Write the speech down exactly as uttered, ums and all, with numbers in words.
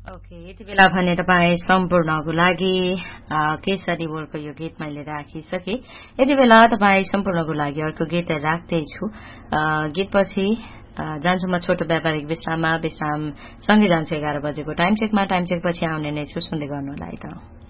okay यति बेला भने तपाईँ सम्पूर्णको लागि केसरी बोलको यो गीत मैले राखिसके यति बेला तपाईँ सम्पूर्णको लागि अर्को गीत राख्दैछु गीतपछि जान्छु म छोटो व्यापारिक विश्राममा विश्राम सँगै जान्छु एघार बजेको टाइम चेकमा टाइम चेकपछि आउने नै छु सुन्दै गर्नुलाई त